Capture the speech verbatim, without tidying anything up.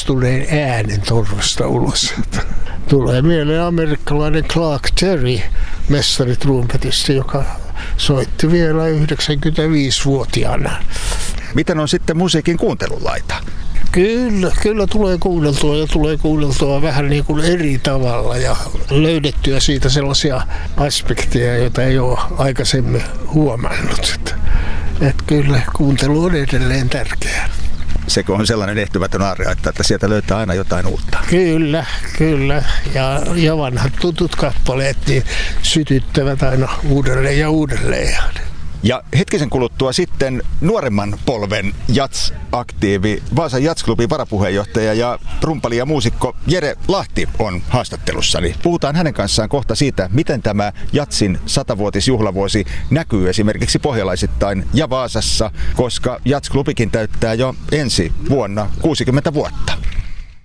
innostuneen äänen torvesta ulos. Tulee mieleen amerikkalainen Clark Terry, mestaritrumpetisti, joka soitti vielä yhdeksänkymmentäviisivuotiaana. Miten on sitten musiikin kuuntelulaita? Kyllä, kyllä tulee kuunneltua ja tulee kuunneltua vähän niin kuin eri tavalla ja löydettyä siitä sellaisia aspekteja, joita ei ole aikaisemmin huomannut. Että, että kyllä kuuntelu on edelleen tärkeää. Sekö on sellainen ehtymätön aarre, että sieltä löytää aina jotain uutta? Kyllä, kyllä. Ja, ja vanhat tutut kappaleet niin sytyttävät aina uudelleen ja uudelleen. Ja hetkisen kuluttua sitten nuoremman polven jats-aktiivi, Vaasan Jats-klubin varapuheenjohtaja ja rumpali ja muusikko Jere Lahti on haastattelussani. Puhutaan hänen kanssaan kohta siitä, miten tämä Jatsin satavuotisjuhlavuosi näkyy esimerkiksi pohjalaisittain ja Vaasassa, koska Jats-klubikin täyttää jo ensi vuonna kuusikymmentä vuotta.